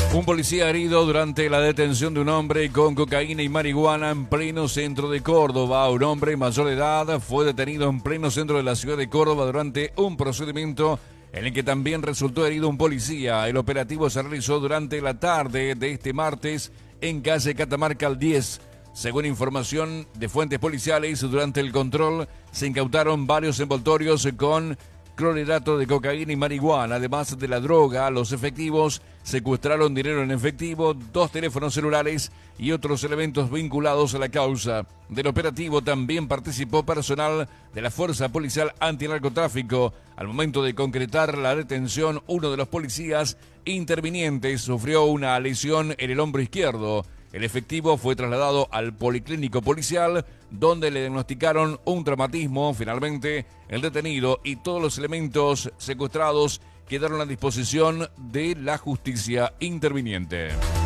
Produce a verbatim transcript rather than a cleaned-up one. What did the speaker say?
Un policía herido durante la detención de un hombre con cocaína y marihuana en pleno centro de Córdoba. Un hombre mayor de edad fue detenido en pleno centro de la ciudad de Córdoba durante un procedimiento en el que también resultó herido un policía. El operativo se realizó durante la tarde de este martes en calle Catamarca al diez. Según información de fuentes policiales, durante el control se incautaron varios envoltorios con clorhidrato de cocaína y marihuana. Además de la droga, los efectivos secuestraron dinero en efectivo, dos teléfonos celulares y otros elementos vinculados a la causa. Del operativo también participó personal de la Fuerza Policial Antinarcotráfico. Al momento de concretar la detención, uno de los policías intervinientes sufrió una lesión en el hombro izquierdo. El efectivo fue trasladado al policlínico policial, donde le diagnosticaron un traumatismo. Finalmente, el detenido y todos los elementos secuestrados quedaron a disposición de la justicia interviniente.